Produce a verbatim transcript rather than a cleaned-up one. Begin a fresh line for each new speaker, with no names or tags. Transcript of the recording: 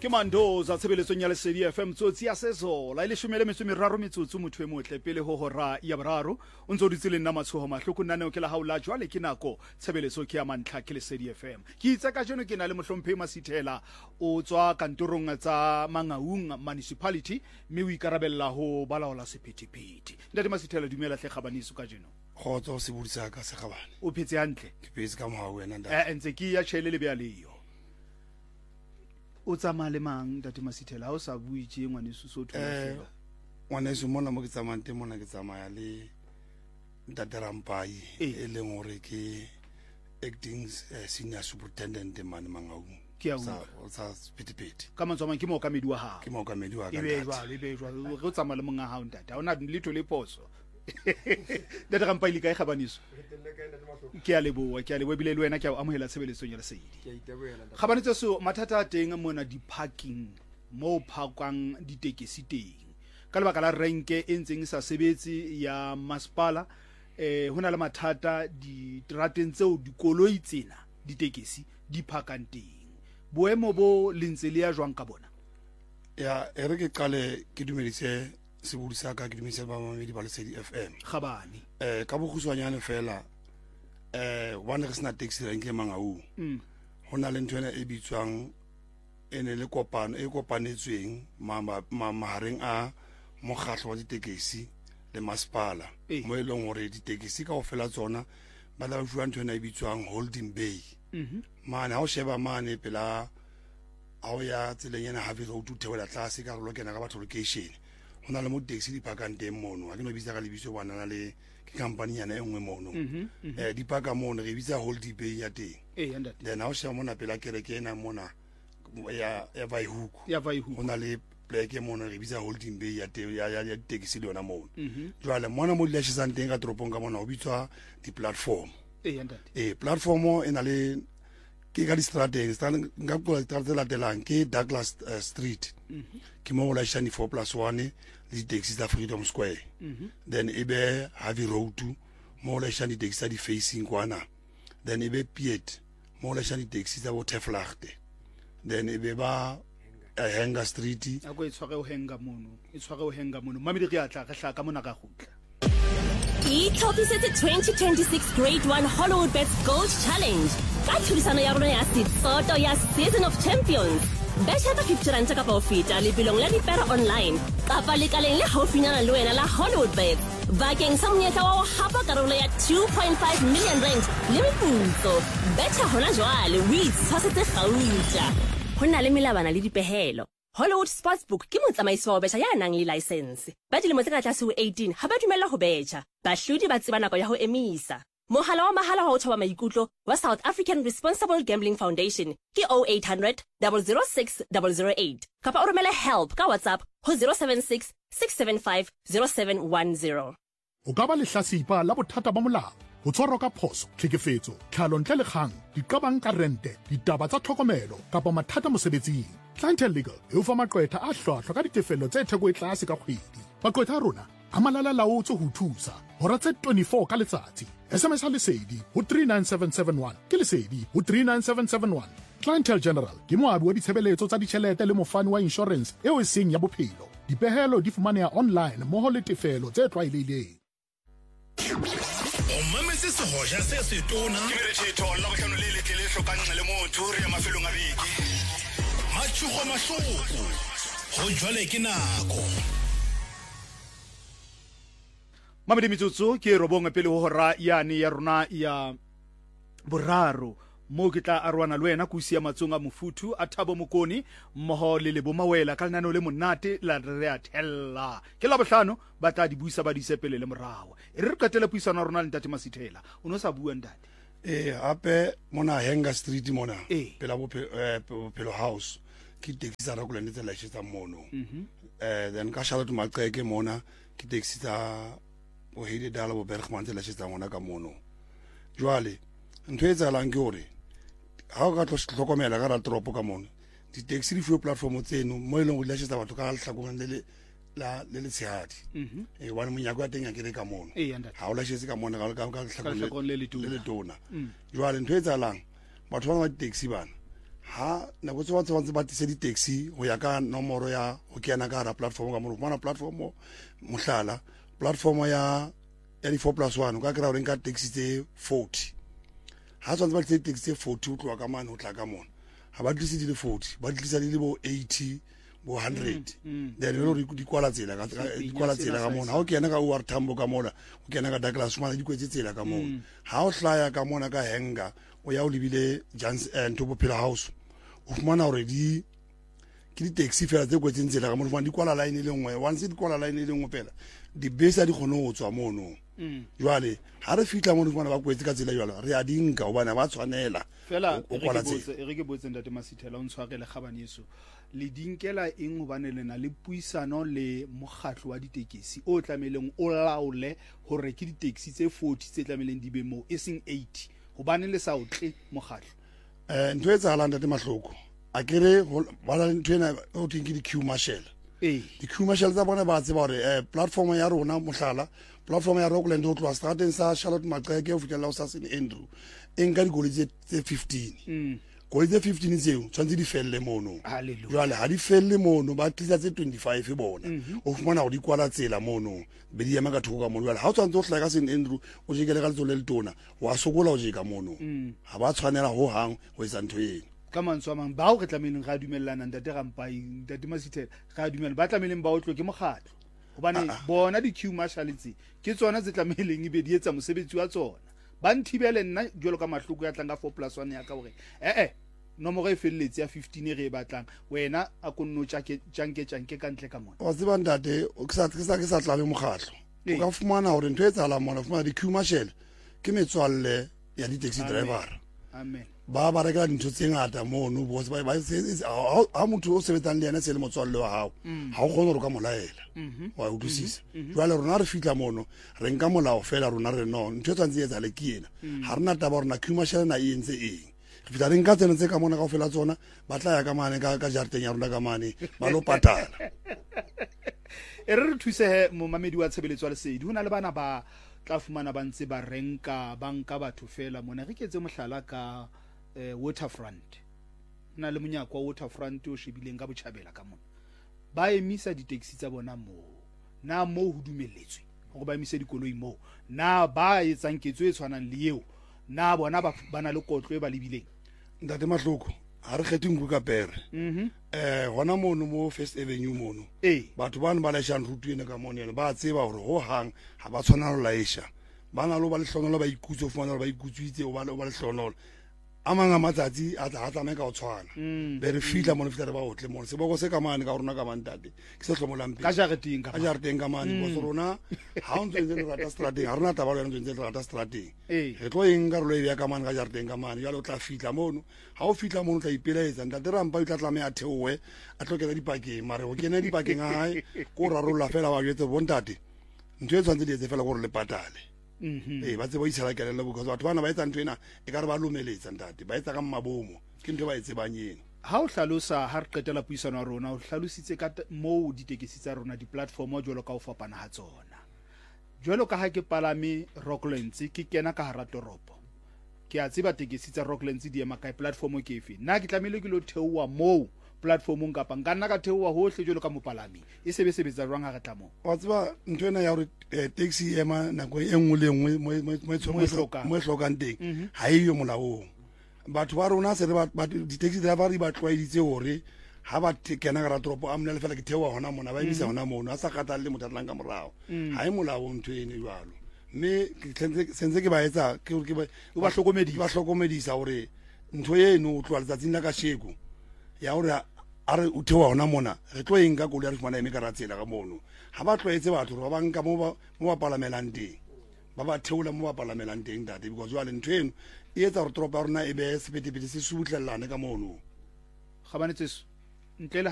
ke Mandoza tshebeletsong ya Lesedi F M tsotsi ya sezo la ile shumele metso meraro metsotso motho e motle pele ho hora ya boraro o ntse o ditse le nna matshoho mahloko nane o ke la haula jwale ke nako tshebeletso ke ya mantlha ke Lesedi F M ke itse ka jeno ke na le mohlomphe Masithela o tswa kantorong tsa Mangaung municipality mme o ikarabella ho balaola sephethephethe ntate Masithela dumela hle khabaniso ka jeno
khotso se budisa ka se khabane
o phetse hantle
ke phetse ka moha wena nda
eh ntse ke ya tshele le bea leyo o tsamaya le mang ntate Masithela ha o sa buitse ngwane suso thola fela
ngwane se mona mo ke tsamaya teng mona ke tsamaya le ntate Rampai e leng hore ke acting uh, senior superintendent man Mangaung
ke ya
sa sa sephethephethe
ka mantswa ke mo ka medi wa ha
ke mo ka medi wa ka
e be jwa le be jwa go tsamaya le monga ha ntate ha ona litho le poso ntate Rampai le ka e khabaniso ke a leboa ke a leboa bile le wena ke a amohela tshebeletsong ya Lesedi khabanitse so mathata a teng mona di parking mo phakwang ditekesi teng ka lebaka la renke e ntseng sa sebetse ya masepala eh hona le mathata di trateng tseo dikoloi tsena ditekesi di phakang teng boemo bo lentse le ya jwang ka bona
ya ere ke qale ke dumedise se budisa ka ke dumedise ba mamedi ba Lesedi F M
khabane
eh ka boguswanyane fela eh one re sna taxi renke Mangaung
mm
hona le ntwena e bitswang ene le kopano e kopanetsweng mahareng a mogahlo wa ditekesi le masepala mo eleng hore ditekesi ka ofela tsona ba la bua ntwena e bitswang holding bay
mhm
mane ha o sheba mane pela ha o ya tseleng ha vile o tuthewela tlase ka re lokena ka batho location hona le mo taxi di pakang teng mono ha ke no bitsa ka lebitso bana le ke company yana e nngwe mono eh di paka mono re bitsa holding bay ya teng
eh ndate
then ha o sheba mona pela kereke ena mona ya ya Vaihuku
ya Vaihuku
hona le pleke mona re bitsa holding bay ya teng ya ya taxi le yona mono
mhm
jwale mona mo le tshetsang teng ka toropong ka mona o bitswa di platform
eh ndate
eh platform ena le ke ka di strateng sta nga go tla latelang ke Douglas uh, Street
mhm
ke mo la shani four plus one le taxi tsa Freedom Square
mhm
then ebe Harvey Road mo la shani taxi di facing kwana then ebe Piet mo la shani taxi tsa Boteflachte then ebe ba uh, Henga Street
a go e tshware o henga mono e tshware o henga mono mamedi re atla ga hla ka mona ka gutla
Ithopisetse twenty twenty-six Grade one Hollywood Bets Gold Challenge ka thulisano ya rona ya Sitsoto ya Season of Champions. Betcha ka fifty rand ka pa ofita le bilong la dipera online kapa le kaleng le haufinyana le wena la Hollywood Bets bakeng sa monyetla wa ho hapa karolo ya two point five million rand le meputso. Betcha hona jwale o itshwasetse gauta hona le melabana le dipehelo. Hollywood Sportsbook ke motsamaisi wa betjha ya nang le license. Ba dilemo tse ka tlase ho eighteen ha ba dumella ho betjha. Bahlodi ba tseba nako ya ho emisa. Mohala wa mahala wa ho thoba maikutlo wa South African Responsible Gambling Foundation ke oh eight hundred, zero zero six, zero zero eight. Kapa o romela help ka WhatsApp ho zero seven six, six seven five, zero seven one zero.
O ka ba lehlasipa la bothata ba molao ho tshwarwa ka phoso tlhekefetso tlhalo ntle le kgang diqabang ka rente ditaba tsa tlhokomelo kapa mathata mosebetsing. Clientele Legal e o fa maqwetha a hlwahlwa ka ditefello tse theko e tlase ka kgwedi. Maqwetha a rona a malala laotse ho thusa hora tse twenty-four ka letsatsi. S M S ha Lesedi ho three nine seven seven one ke Lesedi ho three nine seven seven one. Clientele General ke moabi wa ditshebeletso tsa ditjhelete le mofani wa insurance eo e seng ya bophelo. Dipehelo di fumaneha online moho le tefelo tse tlwaelehileng.
O mametse se hoja se se tona ke re tshitho la go tlhano le le tle le hlokang le motho re ya mafelong a beke matshugo mahloko go jwale ke nako
mamedi mitsotso ke robong pele ho hora yani ya rona ya boraro mo ke tla arwana le wena kusi ya matsonga mofuthu a Thabo Mokoni mmoho le lebo mawela ka lenano le monate la re a thella ke la bohlano ba tla di buisa ba di sepele le morawa e re qetela puisana rona le ntate Masithela o no sa bua ntate
eh hape mona Henga Street mona
Eh.
pela bophelo house ke taxi tsa ra go lendetse la tshitsa mono
mhm
eh then ka Charlotte Maqeke mona ke taxi tsa o hede dala bo Bergman tse la tshitsa ngona ka mono jwale ntwe etsa lang ke hore ha o ka tlo hlokomela ka ra tropo ka mono di taxi di fuwe platform tseno mo ile go la tshitsa batho ka hlakong le la le le tshehadi
mhm
e wa monyako ya teng ya kere ka mono
eh yanda
ha o la tshetse ka mono ka ka
hlakong le
le
letona
le tona
Mm.
jwale ntwe etsa lang batho ba ba di taxi bana ha nako tse batho ba ntse ba tise di-taxi go ya ka nomoro ya go kena ka gara platform ka mono bona platform mohlala platform ya ya di four plus one ka kry-a gore nka taxi tse forty ha tshwanetse ba tlise taxi tse forty o tloa ka mane o tla ka mona ha ba tlise di le forty ba tlisa di le bo eighty bo one hundred then re di kwala tsela ka di kwala tsela ka mona ha o kena ka O R Tambo ka mona o kena ka Douglas mona di kwetse tsela ka mona ha o hlaya ka mona ka Henga o ya o lebile Johnson Ntobo Phela House o fumana gore di ke di taxi fela tse kwetseng tsela ka mona fumana di kwala line le nngwe once di kwala line le nngwe fela di bese di khone go tswa mono jwale ha re fitla mono fumana ba kwetse ka tsela jwalo re a dinka obana ba tshwanela
fela re ke botse ntate Masithela o ntshwarele kgabaneso le dinkela eng go bane lena le puisano le mokgatlo wa ditekesi o tlameleng o laole gore ke di-taxi tse forty tse tlameleng di be mo e seng eighty go bane le sa otle mokgatlo
eh ntwe e tsalang ntate Mahloko a kere ba la ntwena o tinki di queue marshal
eh
di queue marshal tsa bona ba tseba gore eh platform ya rona mohlala platform ya Rockland o tloa strateng sa Charlotte Maqeke o fitela o sa Saint Andrew enka di goloi tse fifteen
mm
goloi tse fifteen tseo tshwantse di felle mono
haleluya
jwale ha di felle mono ba tlisa tse twenty-five bona o fumana go di kwala tsela mono be di ema ka thoko ka mono jwale ha o tshwantse o hlaya ka Saint Andrew o jekele ka letso le letona wa sokola o jeka mono ha ba tshwanela ho hang ho etsa ntho eno
ka mantswe a mang ba o re tlameleng ga dumelana ntate Rampai ntate Masithela ga dumela ba tlameleng ba o tlo ke mokgatlo gobane bona di queue marshal tse ke tsona tse tlameleng e be di etsa mosebetsi wa tsona ba nthibele nna jolo ka Mahloko ya tlang ka four plus one ya ka gore eh eh nomoro e felletse ya fifteen re e batlang wena a konno tjake tjanke tjanke ka ntle ka mona
wa tseba ntate o ke sa ke sa ke sa tlabe mokgatlo o ka fumana gore ntwe etsa la mona fumana di queue marshal ke metswalle ya di taxi driver
amen
ba ba reka dintho tse ngata mono bo ba ba ha motho o sebetsang le yena se le motswalle wa hao ha o kgone go ka molaela wa o dusisa jwale rona re fitla mono re nka molao fela rona re no ntho tsa ntse etsa le kena ha rena taba rona queue marshal na e ntse eng re fitla re nka tsena tse ka mona ka fela tsona ba tla ya ka mane ka ka jarteng ya rona ka mane ba lo patala
e re re thuse mo mamedi wa tshebeletso le sedi hona le bana ba tla fumana ba ntse ba renka banka batho fela mona re ketse mohlala ka eh, Waterfront na le monyako wa Waterfront o shebileng ka botjhabela ka mona ba emisa di-taxi tsa bona mo na mo ho dumelletswe go ba emise dikoloi mo na ba etsang ketso e tshwanang le eo na bona ba bana le kotlo e ba lebileng
ntate Mahloko ha re kgethe nku ka pere eh hona mono mo First Avenue mono
eh
batho bana ba laisha rutu ene ka mona ba tseba gore ho hang ha ba tshwana lo laisha bana lo ba le hlonolo ba ikutse o fumana ba ikutswitse o ba le ba le hlonolo a manga matsatsi a tla tla me ka o tshwana be re fitla mo fitla re ba otle mo se boko se ka mane ka rona ka mantate ke se hlomolang
ka jareteng ka
ka jareteng ka mane bo rona ha o ntse re rata strateng ha rona taba le ntse re rata strateng re tlo eng ka rolo e ya ka mane ka jareteng ka mane ya lo tla fitla mono ha o fitla mono tla ipeletsa ntate Rampa o tla tla me a theowe a tlokela dipakeng mare o kena dipakeng a hae ko rarolla fela wa jetse bontate ntwe tshwantse di etse fela gore le patale eh ba tse bo itshela kelelo because batho bana ba etsa ntwe ena e ka re ba lomeletsa ntate ba etsa ka mabomo ke ntwe ba etse banyeng
ha o hlalosa ha re qetela puisano ya rona o hlalositse ka mo ditekesi tsa rona di-platform jwalo ka o fapana ha tsona jwalo ka ha ke palame Rocklands ke kena ka hara toropo ke a tseba tekesi tsa Rocklands di ema ka platform ke efe nna ke tlamehile ke lo theowa mo platformong ka pa nka nna ka theowa hohle jwalo ka mopalami e sebe sebetsa jwang ha re tla mo
wa tseba ntwe ena ya gore taxi ema nako e nngwe le nngwe mo mo hlokang teng ha e yo molaong batho ba rona se re ba di-taxi driver ba tlwaeditse gore ha ba kena ka toropo a mona le fela ke theowa hona mona ba emisa hona mono a sa kgathalle motho a tlang ka morao ha e molaong ntwe ene jwalo mme sentse ke ba etsa ke ke ba
ba hlokomedisa
ba hlokomedisa gore ntho eno o tloa letsatsing la ka sheko ya gore a re o thewa hona mona re tlo eng ka koloi a re fumana eme ka ratsela ka mono ha ba tlwaetse batho ba ba nka mo ba palamelang teng ba ba theola mo ba palamelang teng date because jwale ntho eno e etsa gore toropo ya rona e be sepetepete se subutlellane ka mono
ga banetse ntle le